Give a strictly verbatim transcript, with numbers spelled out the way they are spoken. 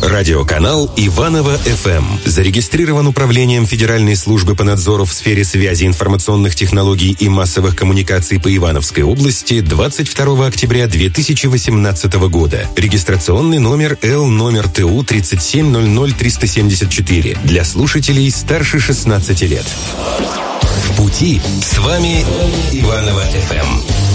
Радиоканал Иваново-эф эм зарегистрирован Управлением Федеральной службы по надзору в сфере связи, информационных технологий и массовых коммуникаций по Ивановской области двадцать второго октября две тысячи восемнадцатого года. Регистрационный номер Л номер Т У тридцать семь ноль ноль триста семьдесят четыре для слушателей старше шестнадцати лет. В пути с вами Иваново-эф эм.